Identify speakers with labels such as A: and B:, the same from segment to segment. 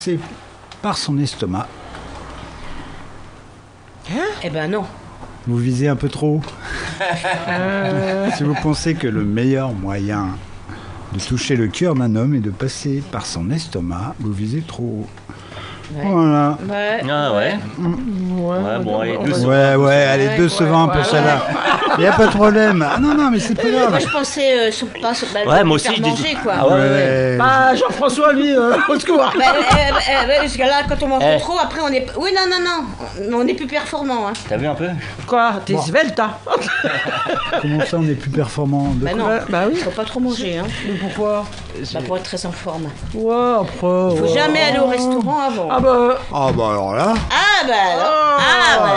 A: C'est par son estomac.
B: Eh ben non.
A: Vous visez un peu trop. Si vous pensez que le meilleur moyen de toucher le cœur d'un homme est de passer par son estomac, vous visez trop haut.
B: Ouais.
A: Voilà.
B: Ouais.
C: Ah ouais.
D: Ouais,
C: bon, allez, deux
A: Allez,
B: Ouais,
A: 2,20 pour celle-là. Il n'y a pas de problème. Ah non, mais c'est pas
B: Moi
A: grave.
B: je pensais
C: Ouais, moi aussi,
B: faire
C: je
B: manger
C: dis-
B: quoi.
C: Ah ouais.
D: Ah, Jean-François, lui, au secours.
B: Parce que là quand on mange
C: Eh.
B: trop après on est. Oui non, on est plus performant. Hein.
C: T'as vu un peu?
D: Quoi, t'es svelte, hein?
A: Comment ça, on est plus performant de
B: Bah non,
D: Bah oui.
B: faut pas trop manger hein.
D: Mais pourquoi?
B: Bah, pour être très en forme.
D: Ouais, après.
B: Faut jamais aller au restaurant avant.
D: Ah bah.
A: Ah bah alors là.
B: Ah bah alors. Ah bah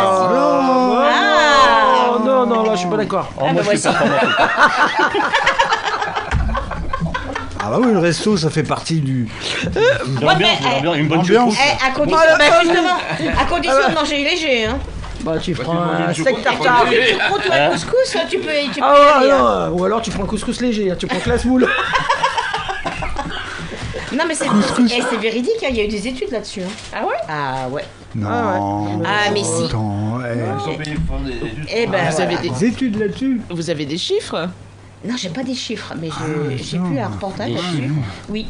D: Oh, non, non, là, je suis pas d'accord.
C: Oh, moi,
B: bah,
C: je suis
B: voici.
C: performant.
A: Ah bah oui, le resto, ça fait partie du...
C: L'ambiance, une bonne
A: Ambiance.
C: choucroute.
B: À condition, à condition de manger léger hein.
D: Bah, tu prends un steak tartare.
B: Tu prends toi le couscous, tu peux y
D: Ah
B: aller.
D: ouais,
B: Hein.
D: non, ou alors tu prends couscous léger, hein, tu prends classe moule.
B: Non mais c'est véridique, hein, il y a eu des études là-dessus. Hein. Ah ouais? Ah ouais.
A: Non.
B: Ah mais si.
A: Attends,
B: Eh ben
D: Vous avez
B: voilà.
A: des études là-dessus.
D: Vous avez des chiffres?
B: Non, j'ai pas des chiffres, mais j'ai vu un reportage là-dessus. Oui.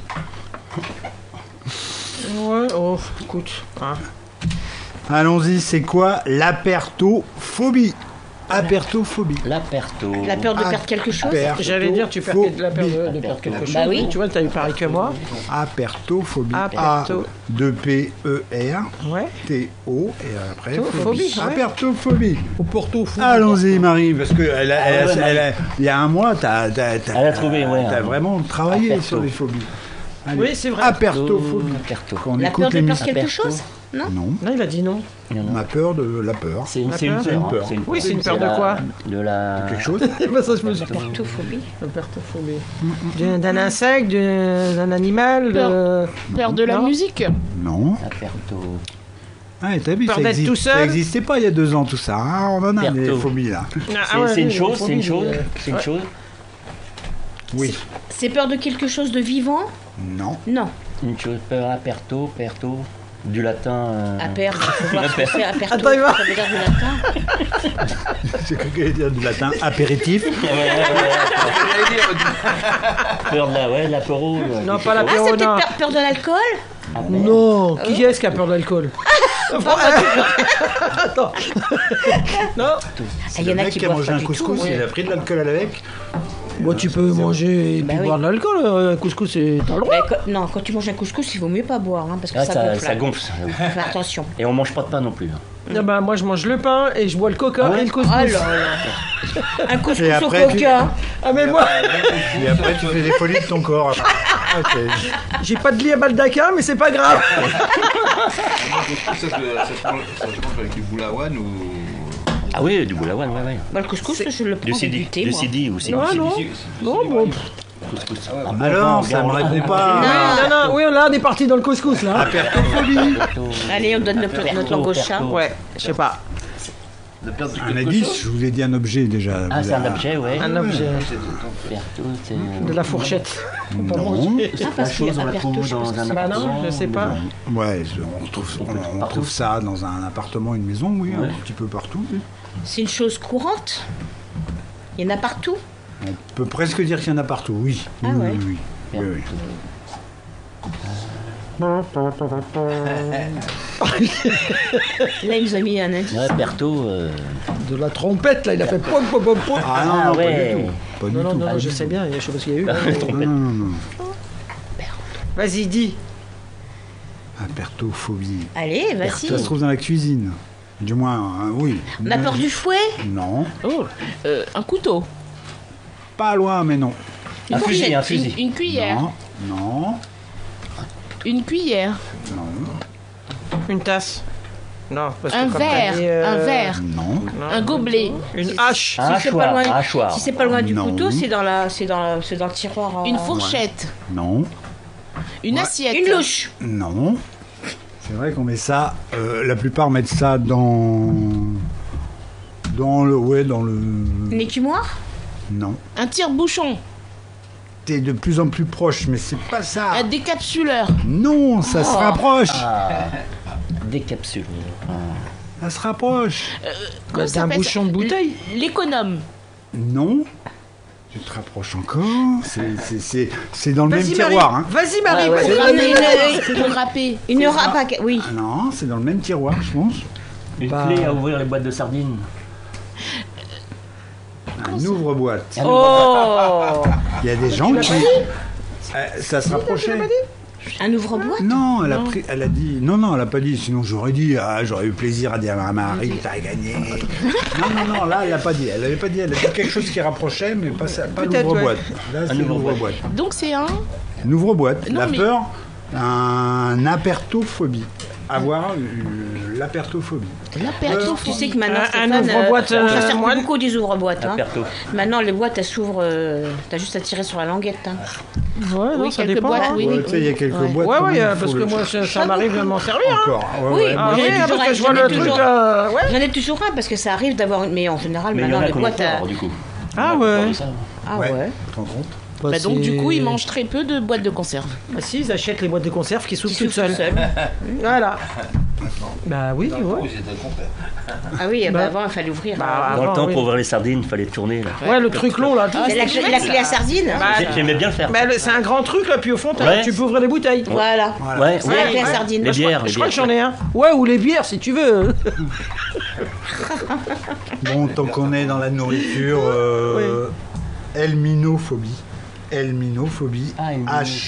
D: Ouais, oh, écoute. Hein.
A: Allons-y, c'est quoi l'apertophobie? Apertophobie.
C: L'aperto.
B: La peur de perdre quelque chose.
D: J'allais dire, tu perds la peur de perdre quelque chose.
B: Bah oui.
D: Tu vois, t'as eu pareil que moi.
A: Apertophobie.
D: Aperto.
A: A-2-P-E-R.
D: Ouais.
A: T-O et après
D: Phobie, ouais.
A: Apertophobie.
D: Au Porto fou.
A: Allons-y Marie, parce que il y a un mois,
C: Elle a trouvé, ouais.
A: t'as vraiment travaillé
C: Aperto.
A: sur les phobies. Allez.
D: Oui, c'est vrai.
A: Apertophobie.
C: Aperto.
A: Quand on
B: La
A: écoute
B: peur de
A: les
B: perdre quelque
C: Aperto.
B: chose. Non.
A: Non,
D: Non, il a dit non.
A: on a peur de la peur.
C: C'est une
D: La
C: peur.
D: peur.
C: hein,
A: peur.
C: peur.
D: Oui, c'est une peur de quoi?
C: De la.
A: Quelque chose.
D: Bah, ça, je me suis
B: Apertophobie.
D: Apertophobie. D'un insecte, d'un animal.
E: Peur de la
D: Non.
E: musique.
A: Non.
C: Aperto.
A: Ah, t'as vu,
D: Peur
A: ça
D: d'être
A: existe.
D: tout seul.
A: Ça n'existait pas il y a 2 ans tout ça. Hein, on en a des
C: Perto.
A: phobies là.
C: C'est une chose, c'est une chose. C'est une
D: Ouais.
C: chose.
A: Oui.
B: C'est peur de quelque chose de vivant.
A: Non.
B: Non.
C: Une chose. Peur aperto, perto. Du latin.
B: À perdre. Faut voir ce que c'est aperto.
D: Attends, il va.
B: Ça veut dire du latin.
A: C'est quoi qu'elle dire du latin apéritif.
C: Peur de la. Ouais, de l'apéro.
D: Non, pas
B: Ah,
D: l'apéro,
B: c'est
D: non.
B: peut-être peur de l'alcool.
D: Non, qui est-ce qui a peur de l'alcool? Attends. Non.
B: Ah, il y en
A: Le
B: a
A: mec
B: qui
A: qui a
B: boivent
A: mangé
B: pas
A: un
B: du
A: couscous,
B: tout.
A: il a pris de l'alcool avec.
D: Bon, tu peux manger et
B: Bah
D: puis
B: oui.
D: boire de l'alcool. Un couscous, c'est t'as le droit.
B: Non, quand tu manges un couscous, il vaut mieux pas boire, hein, parce que
C: Ah,
B: ça gonfle.
C: ça gonfle.
B: Fais attention.
C: Et on mange pas de pain non plus. hein.
D: Ah bah, moi, je mange le pain et je bois le coca et le couscous.
B: Oh là là. Un couscous
A: Et
B: au
A: après,
B: coca.
D: Ah, mais moi,
A: Et après, tu fais des folies de ton corps. Ah,
D: j'ai pas de lit à baldaquin, mais c'est pas grave.
F: Ça se mange avec du boulawan ou...
C: Ah oui, du boulawan, ouais, ouais.
B: Bah, le couscous, je le prends
C: Du
B: avec
C: CD.
B: du thé,
C: Du
B: moi.
C: CD aussi.
D: Non,
C: du
D: non.
C: CD.
D: Non, bon.
C: Couscous.
A: Alors, ça ne répond pas.
B: Non.
D: Non, oui, là, on est parti dans le couscous, là.
A: Apertophobie.
B: Allez, on donne notre langue au chat.
D: Ouais, je sais pas.
A: Un indice, je vous ai dit un objet déjà.
C: Ah,
A: Vous
C: c'est un
A: avez-
C: objet, ouais.
D: Un objet.
C: Aperto, c'est.
D: De la fourchette.
A: Non.
B: Ah, parce
C: La chose,
B: qu'il y a
C: on la
B: aperto,
C: trouve
B: je pense
C: dans
B: que
C: un
B: c'est-
D: Bah non,
C: appartement.
D: je sais pas.
A: Ouais, on trouve ça dans un appartement, une maison, oui,
C: Ouais.
A: un petit peu partout. Oui.
B: C'est une chose courante. Il y en a partout.
A: On peut presque dire qu'il y en a partout, oui.
B: Ah
A: Oui,
B: ouais.
A: oui, oui. Oui, oui.
B: Là, il nous a mis un indice.
C: Ouais, Perto.
D: De la trompette, là, il a fait pom pom pom pom.
A: Ah non,
C: Ah,
A: non,
C: ouais.
A: pas du tout. Pas du
D: Non, non,
A: tout.
D: non,
A: pas
D: je
A: du
D: sais
A: tout.
D: bien, je sais pas ce qu'il y a eu.
A: Non, non, non.
D: Vas-y, dis.
A: Apertophobie.
B: Allez, vas-y.
A: Ça se trouve dans la cuisine. Du moins, oui.
B: On a peur du fouet.
A: Non.
E: Oh, un couteau.
A: Pas loin, mais non.
C: Un fusil,
E: fourchette,
C: un fusil.
E: Une cuillère.
A: Non. Non.
E: Une cuillère.
A: Non.
D: Une tasse. Non, parce que
E: Un
D: comme t'as dit,
E: verre. Un verre.
A: Non.
E: Un gobelet.
D: Une hache.
C: Un
B: Si c'est pas
C: hachoir.
B: loin,
C: Un hachoir.
B: si c'est pas loin du
A: Non.
B: couteau, c'est dans le tiroir.
E: Une fourchette.
A: Non.
E: Une
A: Ouais.
E: assiette.
B: Une louche.
A: Non. C'est vrai qu'on met ça. La plupart mettent ça dans le. Ouais, dans le.
B: Une écumoire.
A: Non.
E: Un tire-bouchon.
A: t'es de plus en plus proche, mais c'est pas ça.
E: Un décapsuleur.
A: Non, ça se rapproche.
C: Des capsules.
A: Ça se rapproche.
E: Comment
D: C'est un
E: ça s'appelle
D: bouchon de bouteille.
E: L'économe.
A: Non. Tu te rapproches encore. C'est dans le même
D: Vas-y, Marie.
A: tiroir. Hein.
D: Vas-y, Marie.
C: ouais,
D: vas-y.
E: C'est pour râper.
B: Une râpe à... Oui.
A: Ah non, c'est dans le même tiroir, je pense.
C: Une
D: Bah.
C: clé à ouvrir les boîtes de sardines.
A: Un ouvre-boîte.
B: Oh.
A: Il y a des gens qui. Ça se rapprochait.
B: Un ouvre-boîte.
A: Non, elle a dit. Non, elle a pas dit. Sinon, j'aurais dit. J'aurais eu plaisir à dire à Marie, t'as gagné. Non, là, elle a pas dit. Elle avait pas dit. Elle a dit quelque chose qui rapprochait, mais pas
D: Peut-être,
A: l'ouvre-boîte. Là, c'est
C: ouvre-boîte.
A: l'ouvre-boîte.
E: Donc c'est un...
A: Une ouvre-boîte.
E: Non,
A: La
E: mais-
A: peur, un apertophobie. Avoir l'apertophobie.
B: Tu sais que maintenant,
D: Un
B: Stéphane,
D: ouvre-boîte,
B: on s'en sert
D: moi-
B: beaucoup des ouvre-boîtes. Hein.
C: Aperto.
B: Maintenant, les boîtes, elles s'ouvrent. T'as juste à tirer sur la languette. Hein.
D: Ouais, non,
E: Oui,
D: ça
E: quelques
D: dépend.
E: boîtes,
D: hein.
E: oui.
A: Ouais, tu sais, il y a quelques boîtes.
D: Ouais,
A: quand même,
D: ouais,
A: faut
D: parce que
A: le-
D: moi, ça m'arrive de m'en servir. Hein.
A: Encore. Ouais,
B: Oui.
A: ouais.
D: Ah
B: J'en ai
D: oui,
B: toujours
D: parce que
B: un,
D: je vois
B: j'en ai
D: le truc.
B: toujours-
D: Ouais.
B: J'en ai toujours un parce que ça arrive d'avoir. Mais en général,
C: Mais il y en
B: maintenant,
C: a
B: les
C: qu'on
B: boîtes.
C: a peur, du coup.
D: Ah
C: On a peur
D: ouais.
C: de ça.
B: Ah ouais.
A: Tu te rends compte
E: Bah donc du coup, ils mangent très peu de boîtes de conserve.
D: Ah si, ils achètent les boîtes de conserve qui s'ouvrent
B: Qui
D: toutes
B: s'ouvrent
D: seules.
B: toutes
D: Voilà. Bah oui, tu vois.
F: Oui, c'était le contraire.
B: Ah oui,
D: Bah.
B: avant, il fallait ouvrir.
D: Bah,
C: Dans le
D: avant,
C: temps,
D: oui.
C: pour ouvrir les sardines, il fallait tourner. Là.
D: Ouais, le truc long là. tout.
B: C'est la clé à sardine.
C: J'aimais bien le faire.
D: Bah, c'est un grand truc là, puis au fond,
C: Ouais.
D: tu peux ouvrir les bouteilles.
B: Voilà.
C: Ouais,
B: C'est la clé à sardine.
C: Les bières,
D: Je crois que j'en ai un. Ouais, ou les bières si tu veux.
A: Bon, tant qu'on est dans la nourriture, helminophobie. Helminophobie.
C: Ah, helmino.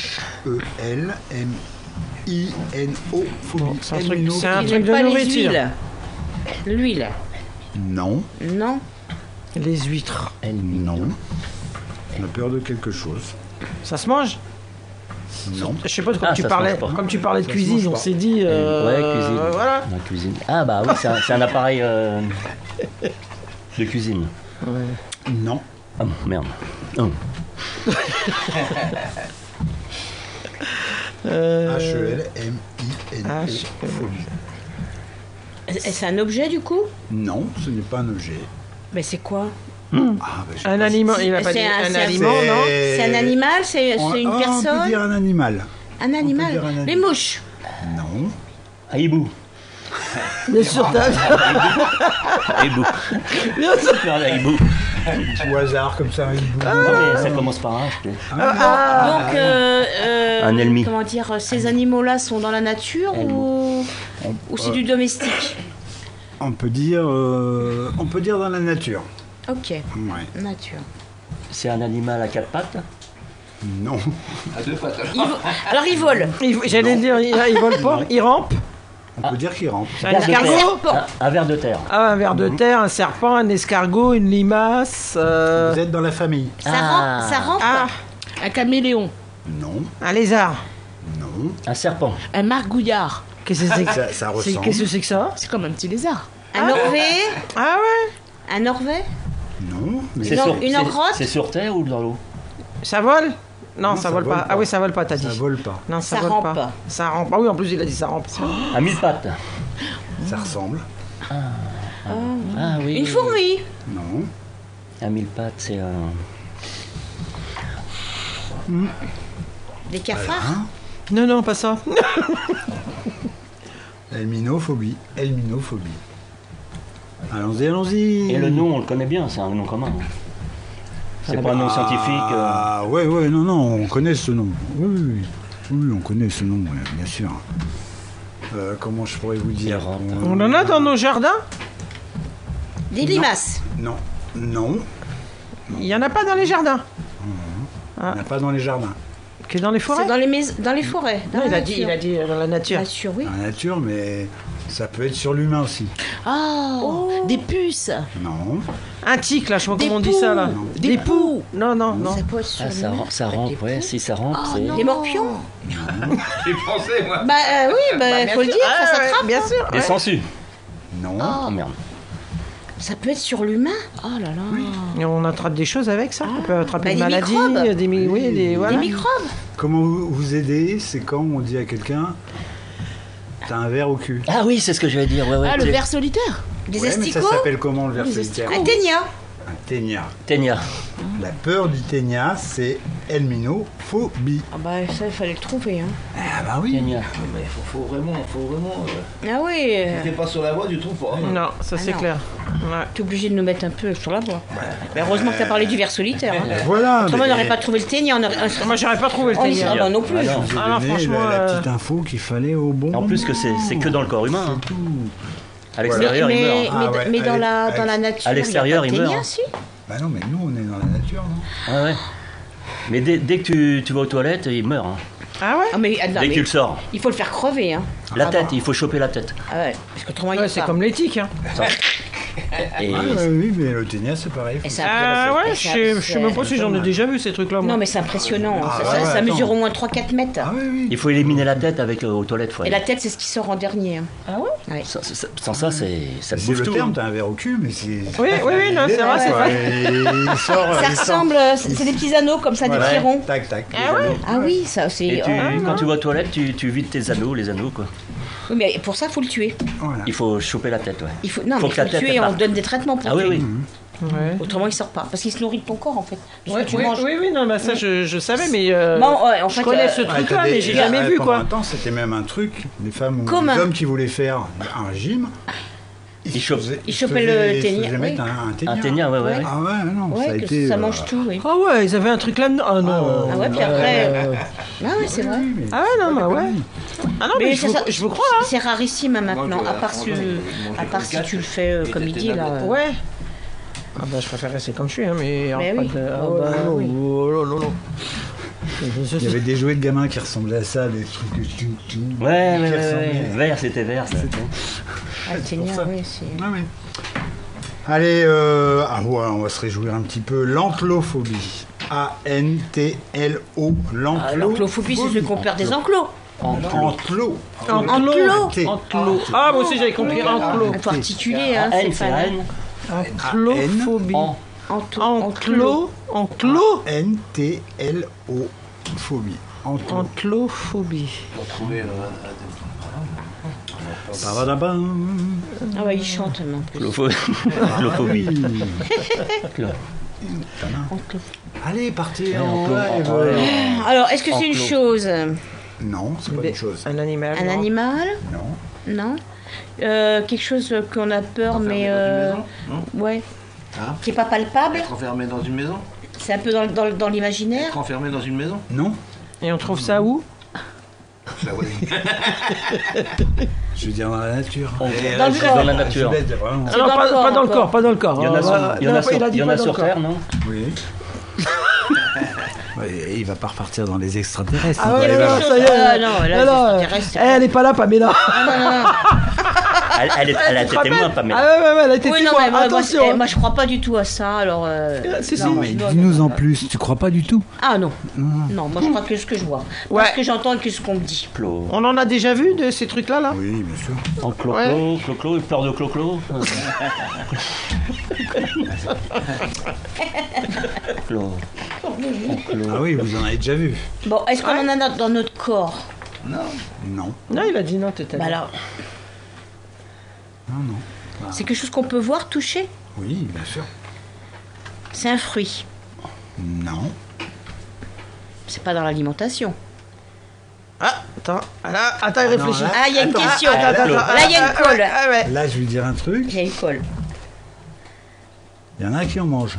A: H-E-L-M-I-N-O-phobie.
D: Bon, c'est un truc-
A: Helmino-
D: c'est un
B: Ils
D: truc
B: n'aiment
D: de
B: pas les
D: nourriture.
B: huiles. L'huile.
A: Non,
B: Non.
D: Les huîtres.
A: non. On a peur de quelque chose.
D: Ça se mange?
A: Non.
D: Je sais pas, comme
C: Ah,
D: tu
C: ça se
D: parlais,
C: mange pas.
D: comme tu parlais de
A: Ça se
D: cuisine,
A: mange
D: on
A: pas.
D: s'est dit.
C: Ouais, cuisine.
D: Voilà.
C: La cuisine. Ah bah oui, c'est un appareil de cuisine.
A: Non.
C: Ah bon, merde. Oh.
A: H-E-L-M-I-N-O-phobie.
B: C'est un objet du coup?
A: Non, ce n'est pas un objet.
B: Mais c'est quoi?
A: Ah, bah, je-
D: Un aliment, il a pas
B: C'est
D: dit
B: un-
D: un
B: c'est un-
D: aliment, non?
B: C'est un animal? C'est une
A: On peut
B: personne?
A: dire un animal.
B: Un animal?
A: dire un animal.
B: Les mouches.
A: Non.
C: Ah, hibou.
D: Bien sûr, t'as-
C: Hibou.
D: bien sûr.
C: Voilà, hibou.
A: Au hasard, comme ça.
C: Non, mais ça commence par un, je te-
B: Donc,
C: Un ennemi.
B: comment dire, ces animaux-là sont dans la nature ou c'est du domestique?
A: On peut dire dans la nature.
B: Ok,
A: Ouais.
B: nature.
C: C'est un animal à quatre pattes.
A: Non.
F: À deux pattes.
B: Alors, ils volent.
D: J'allais dire, il vole pas, il rampe.
A: On peut dire qu'il rampe.
D: Un
C: Ver de
D: escargot.
C: terre.
B: serpent.
C: Un ver de terre.
D: Ah, un ver de terre, un serpent, un escargot, une limace.
A: Vous êtes dans la famille.
B: Ça
C: Ah.
B: rampe, ça rampe.
D: Ah,
E: Un caméléon.
A: Non.
D: un lézard.
A: Non.
C: Un serpent.
E: Un margouillard.
D: Qu'est-ce que c'est que
A: Ça
D: c'est-
A: ressemble.
D: Qu'est-ce que c'est que ça?
E: C'est comme un petit lézard.
B: Un Norvé.
D: Ah ouais?
B: Un Norvé.
A: Non. Mais
C: C'est
B: Une
C: sur,
B: une
C: c'est-
B: engrotte.
C: c'est sur terre ou dans l'eau?
D: Ça vole? Non,
A: Non,
D: ça vole pas. Ah oui, ça vole pas, t'as dit.
A: ça vole pas.
D: Non, ça,
B: Ça
D: vole
B: rampe.
D: pas. Ça rampe. Ah oui, en plus, il a dit ça rampe.
C: À mille pattes.
A: Ça ressemble.
C: Ah oui.
B: Une fourmi.
A: Non.
C: À mille pattes, c'est un.
B: Des cafards.
A: Hein
D: Non, non, pas ça.
A: Helminophobie. Helminophobie. Allons-y, allons-y.
C: Et le nom, on le connaît bien, c'est un nom commun. C'est pas un nom scientifique.
A: Ah, ouais, non, non, on connaît ce nom. Oui, oui, oui. Oui, on connaît ce nom, ouais, bien sûr. Comment je pourrais vous dire
D: On en a dans nos jardins?
B: Des limaces.
A: Non. Non.
D: Il y en a pas dans les jardins.
A: On n'a pas dans les jardins.
D: Que dans les forêts?
B: C'est dans les forêts. Dans
D: Non,
B: la
D: il a dit dans la nature.
B: Nature, oui.
A: Dans la nature, mais ça peut être sur l'humain aussi.
E: Oh, des puces.
A: Non.
D: Un tic, là, je sais pas
E: Des
D: comment on dit ça, là.
E: poux. Des poux.
D: Non, non, non.
B: Ça peut être sur
C: Ah, ça rampe, ouais, si ça rampe, c'est.
B: Des morpions.
F: J'ai pensé, moi.
B: Bah oui, bah, faut le dire, ça s'attrape.
D: Bien sûr.
C: Des sangsues.
A: Non.
C: Oh merde.
B: Ça peut être sur l'humain.
E: Oh là là.
D: Et on attrape des choses avec ça. On peut attraper
B: Bah,
D: des
B: des
D: maladies,
B: microbes.
D: des oui, des voilà.
B: Des microbes.
A: Comment vous aider, c'est quand on dit à quelqu'un t'as un verre au cul.
C: Ah oui, c'est ce que j'allais dire. Ouais, ouais,
E: Ah, le
C: tu-
E: ver solitaire.
B: Des
A: Ouais, mais ça
B: asticots.
A: s'appelle comment le verre
E: Les
A: solitaire
B: Un ténia.
A: Un ténia.
C: Ténia.
A: La peur du ténia, c'est helminophobie.
B: Ah bah ça, il fallait le trouver. Hein.
A: Ah bah oui.
C: Gna, gna.
F: Mais faut vraiment.
B: Ah oui,
F: Si t'es pas sur la voie, tu trouves pas.
D: Non, ça c'est
B: non.
D: clair. Ouais.
B: t'es obligé de nous mettre un peu sur la voie. Mais heureusement que t'as parlé du ver solitaire. Hein.
A: Voilà.
B: Autrement, on
A: mais-
B: n'aurait pas trouvé le ténia.
D: Moi, j'aurais pas trouvé le
B: On y
D: ténia.
B: sera pas non plus.
C: Ah non.
A: Je vous ai
D: Ah non,
A: donné
D: franchement,
A: la petite info qu'il fallait au bon
C: En plus
A: moment.
C: que c'est que dans le corps humain. Hein.
A: C'est tout.
C: À l'extérieur, il meurt. Hein.
A: Ah ouais,
B: mais dans
A: allez,
B: la nature,
C: à l'extérieur,
B: il
C: il
B: y a pas de
C: meurt,
B: ténia,
C: hein.
B: si.
A: Bah non, mais nous, on est dans la nature, non?
C: Ah ouais. Mais dès que tu vas aux toilettes, il meurt. Hein.
D: Ah ouais?
B: Ah, mais, non,
C: Dès
B: mais
C: que tu le sors.
B: il faut le faire crever. Hein.
C: La tête, il faut choper la tête.
B: Ah ouais, parce qu'autrement, il
D: Ouais,
B: y
D: c'est
B: a
D: comme l'éthique. Hein.
C: Et
A: Ah, oui, mais le ténia, c'est pareil.
B: Et ça,
D: Ah ouais,
B: ça-
D: je sais même pas si j'en ai déjà vu ces trucs-là. Moi.
B: Non, mais c'est impressionnant.
A: Ah,
B: ça,
A: ouais,
B: ça
A: attends.
B: mesure au moins 3-4 mètres.
A: Ah oui, oui.
C: il faut éliminer la tête avec aux toilettes. Faut
B: Et la tête, c'est ce qui sort en dernier. Hein. Ah ouais.
C: Sans ça, ça te
A: C'est
C: bouffe
A: le
C: tout.
A: terme,
C: hein.
A: t'as un verre au cul, mais c'est...
D: Oui, non, c'est vrai, c'est vrai.
A: Il sort...
B: Ça ressemble, c'est des petits anneaux comme ça, des petits ronds.
A: Tac, tac.
D: Ah ouais?
B: Ah oui, ça c'est.
C: Et quand
B: non.
C: tu vas aux toilettes, tu vides tes anneaux, les anneaux quoi.
B: Oui, mais pour ça, faut le tuer.
A: Voilà.
C: Il faut choper la tête, ouais.
B: Il faut, non,
C: Faut
B: mais
C: que la
B: il faut le
C: tête,
B: tuer.
C: elle
B: On
C: parte.
B: donne des traitements pour
C: Ah oui,
B: tuer.
C: oui.
D: Ouais.
B: Autrement, il sort pas, parce qu'il se nourrit de ton corps en fait. De ce
D: Ouais,
B: que tu
D: oui,
B: manges.
D: oui, non, bah ça je savais, mais
B: Bon, ouais, en
D: je
B: fait,
D: connais ce
A: Ouais,
D: truc-là,
A: t'as des-
D: mais j'ai jamais vu
A: pendant
D: quoi.
A: un temps, c'était même un truc, les femmes ou
B: Commun.
A: les hommes qui voulaient faire un régime,
C: Ils chopent.
B: Ils chopaient le ténia,
A: Ils mettre
B: oui.
A: un ténia.
C: Un ténia, ouais.
A: Ah ouais, non, ça a
B: Ouais, que
A: été...
B: ça mange tout, oui.
D: Ah ouais, ils avaient un truc là-dedans. Ah non.
B: Ah ouais, puis après. Ah ouais, c'est vrai.
D: Ah ouais, non, bah ouais. Ah non, mais je vous crois, hein.
B: C'est rarissime hein, maintenant,
F: Moi,
B: à part,
F: je-
B: à part si tu le fais comme il dit là.
D: Ouais. Ah bah je préfère rester comme je suis, hein, mais...
B: Mais
D: pas
B: oui.
D: de- Ah
B: Oh,
D: bah,
B: bah, oui.
D: non.
A: Il y avait des jouets de gamins qui ressemblaient à ça, des trucs de
C: Ouais,
A: qui ressemblaient.
C: Vert, c'était vert, ça.
B: Ah, le ténia, oui, c'est.
A: Ah oui. Allez, on va se réjouir un petit peu. L'enclophobie. A-N-T-L-O.
B: L'enclophobie, c'est celui qu'on perd des enclos.
A: Enclos.
B: Enclos.
A: T.
D: Enclos. Ah, moi aussi j'avais compris enclos.
B: Il faut articuler, hein, c'est
C: c'est
B: pas.
C: N.
D: Enclophobie.
B: Enclos.
D: Enclos.
A: N-T-L-O. Phobie. Enclos.
D: Enclophobie.
F: Pour trouver
A: Babadabam.
B: Ah ouais, il chante maintenant.
C: Clophobie.
B: Enclos.
A: Allez, partez
C: Ouais,
A: en
C: enclos,
A: live.
C: ouais.
B: Alors, est-ce que c'est une
C: Enclos.
B: chose?
A: Non, c'est pas une chose.
D: Un animal.
B: Un
D: non.
B: animal?
A: Non.
B: Non. Quelque chose qu'on a peur, mais. Ouais.
F: Hein?
B: Qui est pas palpable?
F: Être enfermé dans une maison?
B: C'est un peu dans l'imaginaire?
F: Être enfermé dans une maison?
A: Non.
D: Et on trouve ça où?
F: La voisine.
A: Je veux dire dans la nature.
B: Dans le
C: Dans
B: corps.
C: la nature.
A: Je baisse vraiment.
D: Ah non,
B: dans le
D: pas
B: corps,
D: dans le
B: encore.
D: corps, pas dans le corps.
C: Il y en a sur, il y en a sur, il y en a sur Terre, non?
A: Oui. Ouais, il va pas repartir dans les extraterrestres.
D: Ah
A: hein,
D: ouais,
A: quand il va-
D: non, ça y est.
B: Ah non, là,
D: Non,
B: les extraterrestres,
D: elle est pas là, Pamela.
C: Elle a été témoin, pas
D: Ah
C: Pamela.
D: ouais, elle a été
B: Oui, non,
D: témoin.
B: mais moi,
D: Attention.
B: moi, je crois pas du tout à ça, alors.
D: Si, si.
B: non,
A: Mais
B: non,
A: dis-nous
B: non.
A: en plus, tu crois pas du tout?
B: Ah non. Non, moi je crois que ce que je vois.
D: Ouais.
B: Ce que j'entends et que ce qu'on me dit.
C: Clo.
D: On en a déjà vu de ces trucs-là, là?
A: Oui, bien sûr.
C: En clo-clo, il pleure de clo-clo. Clo.
A: Ah oui, vous en avez déjà vu.
B: Bon, est-ce qu'on en a dans notre corps?
A: Non.
D: Non, il a dit non, t'étais.
B: Bah alors,
A: Non.
B: c'est quelque chose qu'on peut voir, toucher?
A: Oui, bien sûr.
B: C'est un fruit.
A: Non.
B: C'est pas dans l'alimentation.
D: Ah, attends, il réfléchit.
A: là-
B: Ah, il y a une
A: Attends,
B: question.
C: attends.
B: Là, il y a une colle.
D: Ah ouais.
A: Là, je vais dire un truc.
B: Il y a une colle.
A: Il y en a qui en mangent.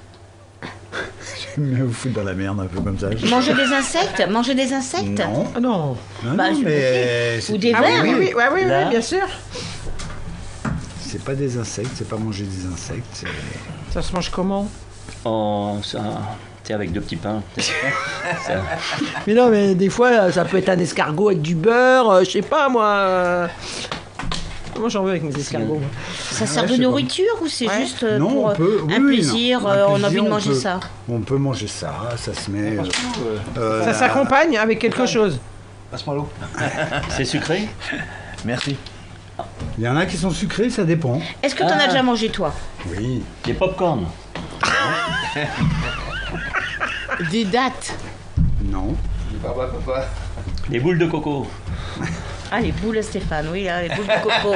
A: Je vais vous foutre dans la merde un peu comme ça.
B: Manger des insectes? Manger des insectes?
A: Non.
D: Ah non.
A: Non,
B: Bah,
A: non,
B: je-
A: mais
B: Ou des
D: Ah oui,
B: vers?
D: oui, oui,
C: Là.
D: bien sûr.
A: c'est pas des insectes, c'est pas manger des insectes.
D: Ça se mange comment?
C: C'est avec deux petits pains.
D: Mais non, mais des fois, ça peut être un escargot avec du beurre, je sais pas, moi. Moi, j'en veux avec mes escargots. moi.
B: Ça sert
A: Ouais,
B: de
A: je sais
B: nourriture ou c'est
D: Ouais.
B: juste
A: Non,
B: pour
A: on peut. Oui,
B: un
A: oui,
B: plaisir,
A: non. Un
B: on a
A: plaisir,
B: envie de
A: on
B: manger
A: peut.
B: ça?
A: On peut manger ça, ça se met.
D: Ça s'accompagne avec quelque chose.
F: Passe-moi l'eau.
C: C'est sucré?
F: Merci.
A: Il y en a qui sont sucrés, ça dépend.
B: Est-ce que t'en as déjà mangé toi?
A: Oui.
C: Des pop-corn.
E: Des dattes.
A: Non.
F: Papa.
C: Des boules de coco.
B: Ah, les boules, Stéphane, oui, là, les boules de coco.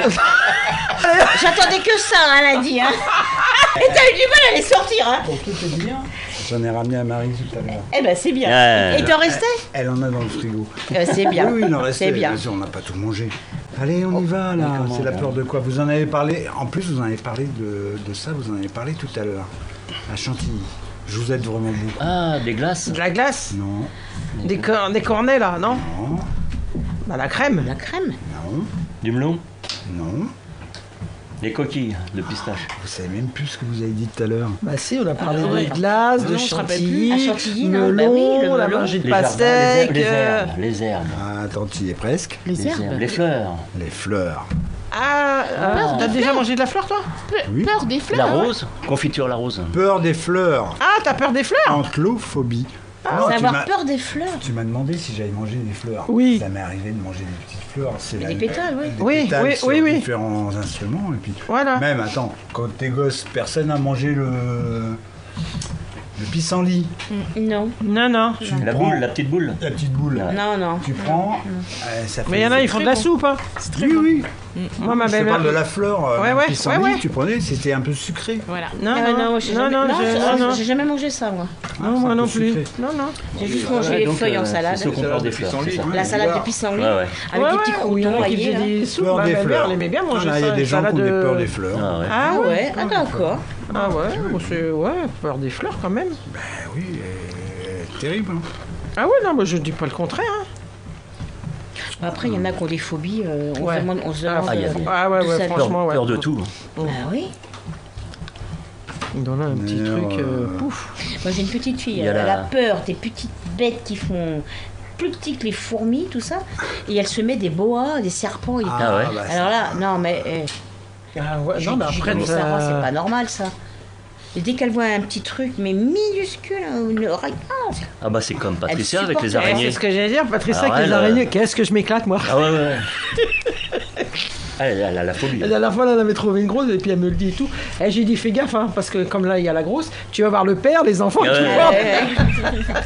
B: J'attendais que ça, hein, lundi. Hein. Et t'as eu du mal à les sortir, hein.
A: Pour tout te dire, J'en ai ramené à Marie tout à l'heure.
B: Eh ben c'est bien.
C: Ouais.
B: Et t'en restais
A: Elle en a dans le frigo.
B: C'est bien.
A: Oui, il en restait.
B: C'est bien.
A: On n'a pas tout mangé. Allez, on y va là. C'est la peur de quoi? Vous en avez parlé. En plus, vous en avez parlé de ça. Vous en avez parlé tout à l'heure. À Chantilly. Je vous aide vraiment beaucoup.
C: Ah, des glaces.
D: De la glace?
A: Non.
D: Des cornets là, non?
A: Non.
D: Bah la crème.
B: La crème.
A: Non.
C: Du melon.
A: Non.
C: Des coquilles de pistache.
A: Vous savez même plus ce que vous avez dit tout à l'heure.
D: Bah si, on a parlé
E: ouais.
D: de glace, de
E: Non, on se rappelle
D: chantilly,
B: plus. Ah, chantilly, non,
D: melon,
B: bah oui, le
D: on a
B: melon.
D: mangé de
C: Les jardins,
D: pastèque.
C: les herbes.
A: Ah, attends, tu y es presque.
E: Les herbes.
C: Les fleurs.
A: Les fleurs.
D: T'as déjà mangé de la fleur toi?
A: Oui.
E: Peur des fleurs.
C: La
E: hein.
C: rose. Confiture la rose.
A: Peur des fleurs.
D: Ah, t'as peur des fleurs?
A: Anclophobie. Non,
B: C'est
A: tu
B: avoir
A: m'as-
B: peur des fleurs.
A: Tu m'as demandé si j'avais mangé des fleurs.
D: Oui.
A: Ça m'est arrivé de manger des petites fleurs. C'est
B: Des pétales, oui.
A: Des
D: Oui,
A: pétales
D: oui,
A: sur
D: oui, oui.
A: différents instruments. Et puis,
D: Voilà.
A: même, attends, quand t'es gosse, personne n'a mangé le pissenlit.
B: Non.
D: Non, non.
A: Tu
C: La
A: prends
C: boule, la petite boule.
A: la petite boule.
B: Non, non.
A: Tu prends, ça fait...
D: Mais il y en a, ils font de la soupe, hein.
A: Oui, oui.
D: Moi, ma
A: Je te
D: belle-mère.
A: parle de la fleur,
D: Ouais,
A: le
D: ouais,
A: pissenlit,
D: ouais, ouais.
A: tu prenais, c'était un peu sucré.
E: Voilà.
D: Non,
B: Ah, non, j'ai jamais...
D: non,
B: j'ai jamais mangé ça, moi.
D: non, moi
A: un
D: non
A: peu
D: plus.
A: sucré.
D: Non, non.
B: J'ai juste mangé les
C: Donc,
B: feuilles en
C: c'est
B: salade.
C: ceux qu'on porte des fleurs, c'est ça.
B: La salade de pissenlit.
C: Ouais, ouais.
B: Avec
D: Ouais,
B: des petits
D: ouais,
B: croutons
D: oui, qui
B: rayés.
D: faisaient
B: là.
D: des soupes.
A: Peur
D: Ma
A: des
D: belle-mère,
A: fleurs.
D: elle aimait bien manger
A: Ah, il y
D: ça.
A: a des
D: une
A: gens qui ont
D: salade
A: des
D: de-
A: peurs des fleurs.
C: Ah ouais.
D: Ah
B: Ah
D: ouais.
B: ouais, ah d'accord.
D: Ah ouais, bon, c'est ouais, peur des fleurs quand même.
A: Ben oui, terrible. Hein.
D: Ah ouais, non, moi je dis pas le contraire. Hein.
B: Après, il y en a qui ont des phobies. On
D: Ouais.
B: se demande, on se
D: Ah,
B: demande,
C: il y a des-
D: Ah ouais,
B: de
D: ouais,
B: sa-
D: franchement, ouais.
C: Peur de tout.
B: Ah oui.
D: Il en a un petit
A: D'ailleurs,
D: truc, pouf.
B: Moi, j'ai une petite fille.
C: Il y a
B: Elle
C: la-
B: a peur des petites bêtes qui font plus petits que les fourmis, tout ça. Et elle se met des boas, des serpents.
C: Ah ouais.
A: bah,
B: Alors là, non, mais...
D: Ah ouais, non, mais après,
B: mais Sarah, c'est pas normal, ça. Et dès qu'elle voit un petit truc, mais minuscule, une oreille... Ah,
C: Ah bah c'est comme Patricia
B: Elle
C: avec les
B: supporte-
C: araignées.
D: c'est ce que j'allais dire, Patricia,
C: Alors
D: avec les
C: elle,
D: araignées. Qu'est-ce que je m'éclate, moi.
C: Ah ouais, ouais, ouais. Ah, elle a la phobie.
D: La dernière fois, là, elle avait trouvé une grosse, et puis elle me le dit et tout. Et j'ai dit, fais gaffe, hein, parce que comme là, il y a la grosse, tu vas voir le père, les enfants,
C: Ouais,
D: qui
C: ouais.
D: portent.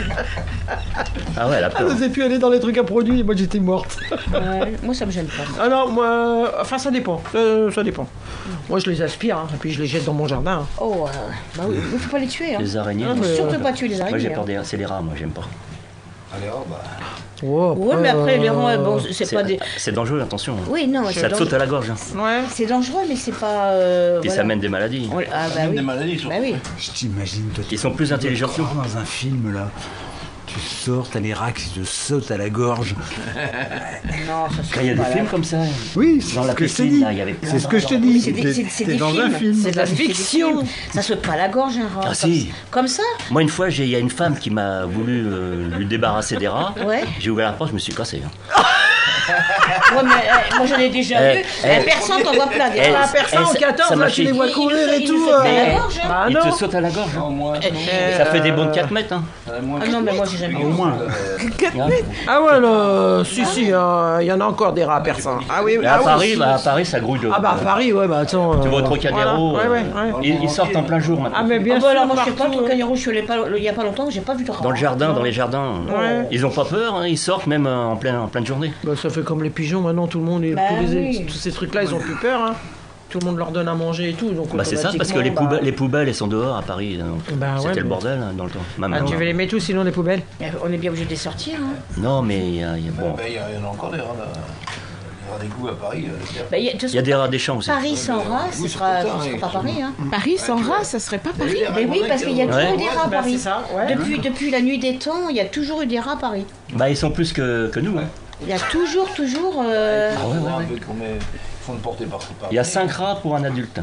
C: Ah ouais, elle a
D: Elle
C: peur.
D: n'osait plus aller dans les trucs à produits, et moi j'étais morte.
B: ouais, moi, ça me gêne pas.
D: Ah non, moi, enfin ça dépend, ça dépend. Moi je les aspire, hein, et puis je les jette dans mon jardin. Hein.
B: Oh, bah oui, il faut pas les tuer. Hein.
C: Les araignées.
D: Ah,
C: moi,
D: mais-
B: Surtout pas tuer les
C: Moi
B: araignées.
C: j'ai peur
B: hein.
C: des... C'est les rats, moi j'aime pas.
F: Allez, oh, bah.
D: Oh,
B: Ouais, mais après, les rats, bon, c'est pas des...
C: C'est dangereux, attention.
B: Oui, non,
C: Ça te saute à la gorge. Hein.
D: Ouais.
B: c'est dangereux, mais c'est pas...
C: Et
B: voilà.
C: ça mène des maladies.
B: Ah bah
F: Même
B: oui.
F: des maladies, surtout.
B: Bah oui.
A: Je t'imagine, toi,
C: Ils sont plus intelligents que nous.
A: croire dans un film, là. Tu sors, t'as les rats qui te sautent à la gorge.
B: Non, ça se
C: Quand il y a des
B: fait pas,
C: films
B: là.
C: comme ça.
A: Oui, c'est
C: Dans
A: ce
C: la
A: que je te
C: piscine,
A: dis.
C: là, il y avait plein
A: C'est ce que je te
C: de-
A: dis.
B: C'est des- c'est
A: T'es
B: des
A: dans un
B: films.
A: film.
D: C'est de la fiction.
B: Ça saute pas à la gorge, un rat.
C: Ah, si.
B: Comme ça.
C: Moi une fois, il y a une femme qui m'a voulu lui débarrasser des rats.
B: Ouais.
C: J'ai ouvert la porte, je me suis cassé. Hein.
B: Ouais, mais moi j'en ai déjà vu. Personne t'en voit plein. Des
C: eh,
B: rats.
D: Personne en
C: ça-
D: 14,
C: ça
D: là
C: m'a
D: tu les
C: fait-
D: vois
B: Il
D: courir
B: nous
D: et
B: saute-
D: tout.
B: il nous saute à la gorge, hein.
D: Bah
C: Il
D: non.
C: te saute à la gorge.
F: Non, moi,
C: Ça fait des bons 4 mètres. Hein.
B: Ah non, mais moi j'ai jamais
A: Au
B: vu.
A: moins.
D: Ah ouais, là, si, si, il y en a encore des rats persans. Ah oui,
C: Et
D: ah
C: à
D: oui,
C: Paris,
D: si.
C: bah, à Paris, ça grouille de.
D: Ah bah à Paris, ouais, bah attends.
C: Tu vas au Trocadéro.
D: voilà. Ouais, ouais, ouais.
C: Ils sortent en plein jour maintenant.
D: Ah mais bien
B: Ah
D: sûr,
B: bah alors moi je sais pas,
D: partout,
B: le Trocadéro, je suis allée il y a pas longtemps, j'ai pas vu de rat.
C: Dans le jardin, dans les jardins.
D: Ouais.
C: Ils ont pas peur, hein, ils sortent même en pleine journée.
D: Bah, ça fait comme les pigeons maintenant, tout le monde,
B: Bah oui.
D: tous ces trucs-là, ils ont plus peur. Hein. Tout le monde leur donne à manger et tout. Donc
C: Bah c'est ça, parce que les poubelles, elles sont dehors à Paris. Donc
D: Bah ouais,
C: c'était le
D: mais-
C: bordel hein, dans le temps. Même
D: Ah, tu
C: maintenant.
D: veux les mettre où sinon les poubelles?
B: On est bien obligé de les sortir. Hein.
C: Non, mais il y a, bon,
F: Il y en a encore des rats, là. Des rats d'égout à Paris.
B: Bah, de toute
C: il y a
B: façon,
C: des rats des champs aussi.
B: Paris sans rats, ce
F: Oui,
B: sera
F: c'est pour ça,
B: pas Paris. Hein.
E: Paris sans rat, ça serait pas Paris.
B: Mais oui, parce qu'il y a toujours
C: Ouais.
B: eu des rats à
D: Bah,
B: Paris.
D: c'est ça, ouais.
B: Depuis la nuit des temps, il y a toujours eu des rats à Paris.
C: Bah ils sont plus que nous. Hein.
B: Il y a toujours.
C: Ah ouais, ouais, ouais.
F: Qu'on met, font de porter partout.
C: Il y a 5 rats pour un adulte.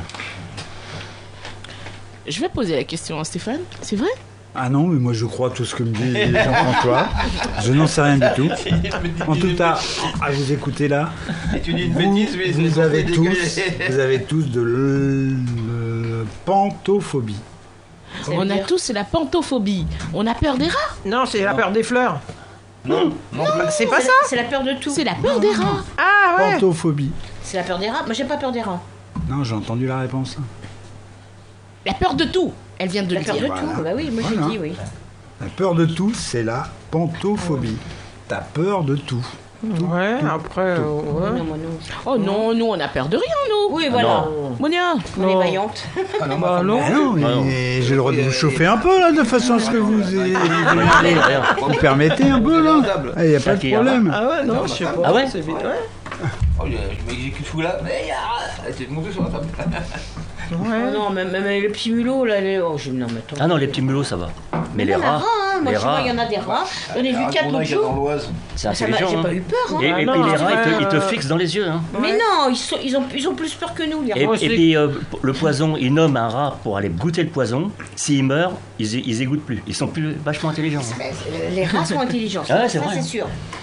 E: Je vais poser la question à Stéphane. C'est vrai?
A: Ah non, mais moi je crois tout ce que me dit Jean-François. Je n'en sais rien du tout. En tout cas, à vous écouter là,
F: Et tu dis une
A: vous,
F: bêtise, mais c'est
A: vous avez
F: dégueulasse.
A: vous avez tous de pantophobie.
E: On a tous la pantophobie. On a peur des rats.
D: Non, c'est la peur des fleurs.
F: Non,
D: C'est pas ça?
B: C'est la peur de tout.
E: C'est la peur des rats.
D: Ah ouais.
A: Pantophobie.
B: C'est la peur des rats. Moi j'ai pas peur des rats.
A: Non, j'ai entendu la réponse.
E: La peur de tout. Elle vient de
B: La
E: le
B: peur de
E: dire.
B: tout. Bah oui, moi
A: Voilà.
B: j'ai dit oui.
A: La peur de tout, c'est la pantophobie. T'as peur de tout.
D: Ouais, après, ouais.
B: Non, moi, non.
E: Oh non, nous, on a peur de rien, nous.
B: Oui, voilà.
E: Monia.
B: On est vaillante.
D: Bah non.
A: Ah non, mais j'ai le droit de vous chauffer un peu là, de façon à ce que vous vous permettez un peu là. Il n'y a pas de problème.
D: Ah ouais, non, je sais pas.
C: Ah ouais
D: C'est vite, ouais.
F: Oh, je m'exécute fou là. Mais t'es monté sur la table.
B: Oh non, même les petits mulots, là, non, mais attends.
C: Ah non, les petits mulots, ça va. Mais les
B: Il y en a
C: rats,
B: hein. Moi,
C: les
B: je sais pas,
C: rats,
B: il y en a des rats. J'en ai vu 4 l'autre
F: dans
B: jour.
F: l'Oise.
C: c'est
B: Ça m'a-
C: intelligent.
B: J'ai pas
C: hein.
B: eu peur, hein.
C: Et
D: Ah
C: puis
D: non,
C: les
D: c'est
C: rats,
D: vrai,
C: ils te fixent dans les yeux. Hein.
B: Mais non, ils ont plus peur que nous, les
C: Et,
B: rats.
C: et puis le poison, ils nomment un rat pour aller goûter le poison. S'il meurt, ils y goûtent plus. Ils sont plus vachement intelligents. hein.
B: Les rats sont intelligents,
C: Ah ouais,
B: ça
C: c'est vrai.
B: c'est sûr.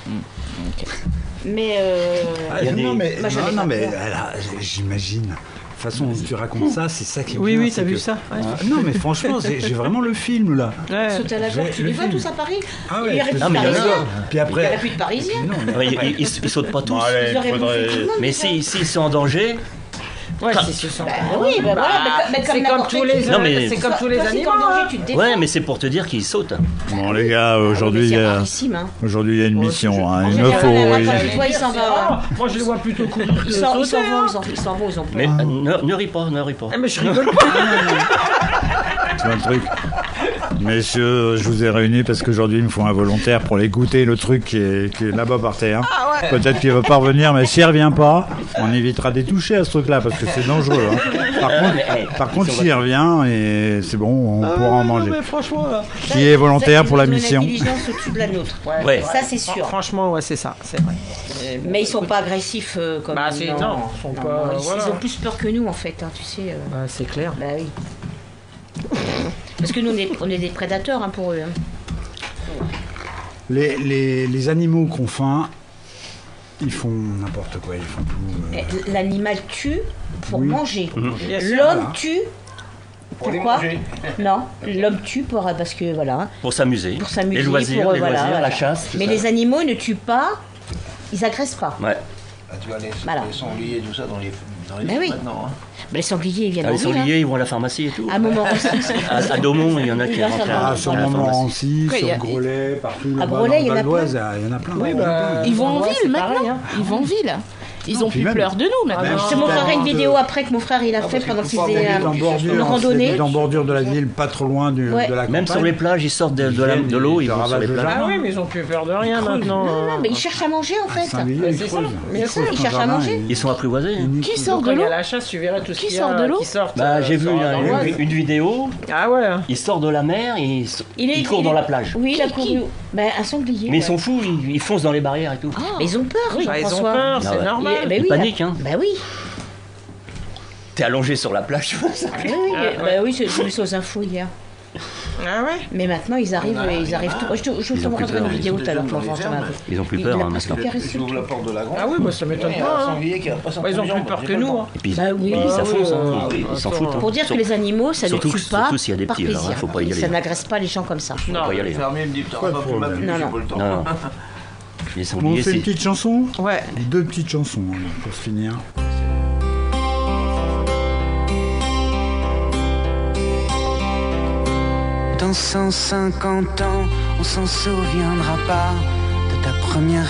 B: Mais
C: Il y a des-
A: Non, mais,
B: Moi, j'avais
A: non,
B: pas
A: mais
B: peur.
A: là, j'imagine. De toute façon, tu racontes ça, c'est ça qui est
D: Oui,
A: bien,
D: oui,
A: c'est
D: t'as vu
A: que-
D: ça, ouais.
A: Non, mais franchement, j'ai vraiment le film là.
D: Ouais.
B: sauter à la gorge, tu
A: le
B: les vois
A: film.
B: tous à Paris.
A: Ah
B: Il y aurait plus
C: Non,
B: de
C: mais il y en a.
B: Parisiens.
A: Puis
B: Il n'y
A: après.
B: aurait plus de Parisiens.
A: Non, mais-
C: Ouais, ils sautent pas tous.
A: Bon, allez,
B: Ils auraient
A: faudrait-
B: bouffé tout le monde.
C: Mais s'ils sont en danger,
D: Ouais, c'est ça.
B: Oui, ben voilà, mais comme
D: C'est comme
B: n'importe
D: tous les
B: qui.
C: Non, mais-
D: c'est comme tous les
B: Toi, si t'es en
D: animaux.
B: danger,
D: hein.
B: tu te défends.
C: ouais, mais c'est pour te dire qu'ils sautent.
A: Bon les gars, aujourd'hui
B: Mais
A: il y
B: c'est
A: a
B: rarissime, hein.
A: aujourd'hui il y a une mission, hein.
B: En
A: Il me
B: général,
A: faut.
B: la
A: il-
B: vache, tu vois, il s'en va.
D: Ah, moi, je les vois plutôt courir que
B: Ils s'en vont,
D: sauter, hein.
B: ils s'en vont, ils ont peur.
C: Mais ne ris pas, ne ris pas.
D: Ah, mais je rigole pas.
A: C'est un truc. Messieurs, je vous ai réunis parce qu'aujourd'hui il me faut un volontaire pour aller goûter le truc qui est là-bas par terre. Peut-être qu'il va pas revenir, mais s'il revient pas, on évitera des toucher à ce truc-là parce que c'est dangereux. Hein. Par contre, s'il revient, et c'est bon, on pourra en manger.
D: Mais franchement, là.
A: Qui est volontaire pour la
B: Ils ont
A: mission?
B: une intelligence au-dessus de la nôtre.
C: Ouais.
B: Ça, c'est sûr.
D: Franchement, ouais, c'est ça, c'est vrai.
B: Mais ils sont pas agressifs comme
D: Bah, c'est- non, ils sont pas- voilà.
B: Ils ont plus peur que nous, en fait, hein, tu sais.
D: Bah, c'est clair.
B: Bah oui. Parce que nous, on est des prédateurs hein, pour eux. Hein.
A: Les animaux qu'on faim, ils font n'importe quoi, ils font tout.
B: L'animal tue pour
A: Oui.
B: manger.
D: Bien sûr.
B: L'homme tue.
F: Pour les
B: Pourquoi
F: manger.
B: Non, l'homme tue parce que voilà,
C: Pour s'amuser.
B: pour s'amuser,
C: Les loisirs,
B: pour,
C: les
B: voilà,
C: loisirs,
B: voilà.
C: la chasse. tout
B: Mais
C: ça.
B: les animaux ne tuent pas, ils agressent pas.
C: Ouais.
F: Ah, tu vois, les sangliers et tout ça dans les
B: Ben oui.
F: maintenant. Hein.
B: Mais les sangliers, ils viennent
C: Ah,
B: en
C: les
B: ville.
C: sangliers, ils vont à la pharmacie et tout.
B: Hein. À un moment aussi.
C: À Daumont, il y en a qui
B: Il va
C: rentrent
B: savoir.
C: à
A: Ah, sur
C: la pharmacie.
A: Montmorency,
E: Après, il y
A: sur
E: a-
A: Grolet, partout.
B: À
A: là-bas,
B: Grolet,
A: dans
B: il y en a
A: Val d'Oise,
B: plein.
A: il y en a plein.
D: Oui, bah,
E: Ils vont en
D: Ouais,
E: ville
D: c'est
E: maintenant.
D: pareil, hein.
E: Ils vont en ville. Ils ont
A: puis
E: plus
A: même-
E: peur de nous maintenant.
B: Je te montrerai une vidéo après que mon frère il a fait pendant qu'il faisait
A: en bordure,
B: une randonnée.
A: en bordure de la ville, pas trop loin de
B: Ouais.
A: la campagne.
C: Même sur les plages, ils sortent de l'eau, ils vont sur les plages.
D: Ah oui, mais ils ont plus peur de rien maintenant.
B: Non, non, mais ils cherchent à manger en fait.
A: Sanglier, il
D: c'est ça.
A: creuse.
D: Mais
A: Il
D: c'est
A: creuse
B: ça, ils
A: son
B: cherchent à
A: jardin,
B: manger.
C: Ils sont apprivoisés. hein.
E: Qui sort de
D: Quand il y
E: l'eau
D: a la chasse, tu verras tout ce
E: Qui
D: qu'il y
E: sort
D: a
E: de l'eau
D: qui sortent.
C: Bah, j'ai vu
D: dans l'Oise.
C: une vidéo,
D: Ah ouais.
C: il sort de la mer et il court dans la plage.
B: Oui, il a couru. Ben, un sanglier.
C: Mais ils
B: ouais.
C: sont fous, ils foncent dans les barrières et tout.
B: Mais ils ont peur,
D: Bah, ils ont
B: Jean-François.
D: peur,
C: Ah
D: c'est
C: ouais.
D: normal.
B: Ben
C: Ils
B: oui,
C: paniquent, hein.
B: Ben oui.
C: T'es allongé sur la plage, tu vois ça.
B: Oui, oui, ben oui, j'ai vu ça aux infos hier.
D: Ah ouais.
B: Mais maintenant, ils arrivent tout. Je te
C: Ils ont plus
B: montrerai une
C: peur,
B: vidéo
F: ils
B: tout à l'heure,
F: sont
B: Jean-François.
F: dans les fermes.
C: Ils ont plus
B: Il
C: peur
B: a
C: hein,
B: presque
C: maintenant.
B: caressé
F: Tu
B: le
F: ouvres la
B: truc.
F: porte de la grande.
D: Ah oui, moi ça m'étonne
F: Il y a
D: pas.
F: un
D: hein.
F: sanglier qui a pas
D: Bah, ils ont plus peur que nous. hein.
C: Et puis
B: Bah oui.
C: ça fonce, hein.
F: Ah oui,
C: Ils s'en
D: attends.
C: foutent. hein.
B: Pour dire que les animaux, ça ne
C: surtout-
B: tue pas
C: surtout s'il y a des
B: par
C: petits, alors,
B: plaisir.
C: faut pas y aller.
B: Ça n'agresse pas les gens comme ça.
C: Faut pas y aller.
F: Le
C: hein.
F: fermier me dit, putain,
A: Pas
F: on
A: de
F: va plus ma
A: problème.
F: j'ai
B: Non,
F: pas le temps.
C: Non, non. Les
A: Bon, on
C: sangliers,
A: fait une
C: c'est...
A: petite chanson.
D: Ouais.
A: 2 petites chansons hein, pour se finir.
G: Dans 150 ans, on s'en souviendra pas de ta première